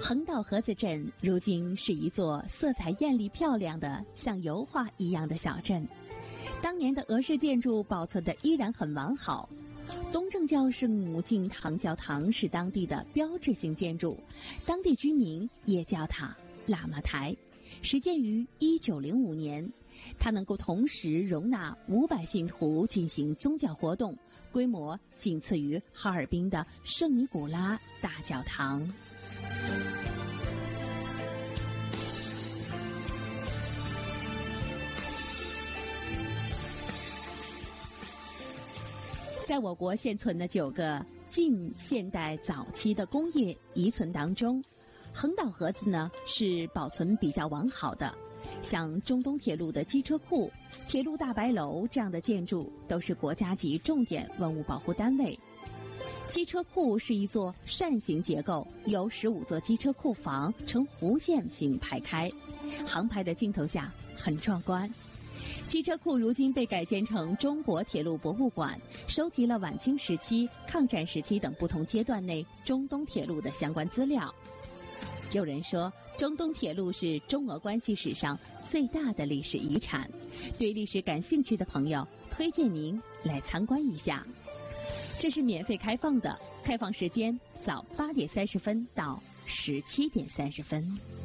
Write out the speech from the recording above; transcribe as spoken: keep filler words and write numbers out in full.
横道河子镇如今是一座色彩艳丽漂亮的像油画一样的小镇，当年的俄式建筑保存的依然很完好。东正教圣母敬堂教堂是当地的标志性建筑，当地居民也叫它喇嘛台，始建于一九零五年。它能够同时容纳五百信徒进行宗教活动，规模仅次于哈尔滨的圣尼古拉大教堂。在我国现存的九个近现代早期的工业遗存当中，横道河子呢是保存比较完好的。像中东铁路的机车库、铁路大白楼这样的建筑都是国家级重点文物保护单位。机车库是一座扇形结构，由十五座机车库房呈弧线形排开，航排的镜头下很壮观。机车库如今被改建成中国铁路博物馆，收集了晚清时期、抗战时期等不同阶段内中东铁路的相关资料。有人说，中东铁路是中俄关系史上最大的历史遗产，对历史感兴趣的朋友推荐您来参观一下。这是免费开放的，开放时间早八点三十分到十七点三十分。